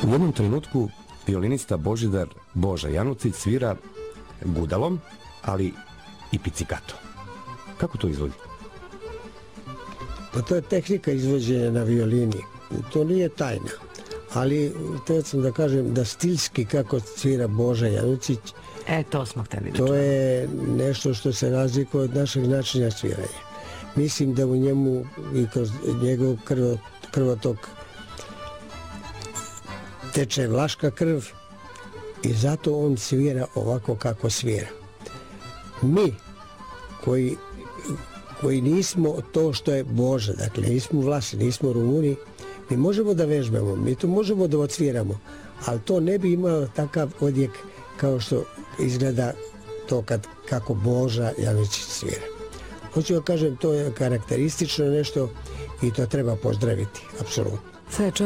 U jednom trenutku violinista Božidar Boža Janucić svira gudalom, ali i pizzicato. Kako to izvodi? Pa to je tehnika izvođenja na violini. To nije tajna. Ali htio sam da kažem da stilski kako svira Boža Janucić, to smo hteli da to je nešto što se razlikuje od našeg načina sviranja. Mislim da u njemu i kroz njegov krvotok teče vlaška krv i zato on svira ovako kako svira. Mi koji nismo to što je Boža, dakle nismo Vlasi, nismo Rumuni, mi možemo da vežbamo, mi to možemo da odsviramo, ali to ne bi imao takav odjek kao što izgleda to kako Boža Janucić svira. Hoću da kažem, to je karakteristično nešto i to treba pozdraviti, apsolutno.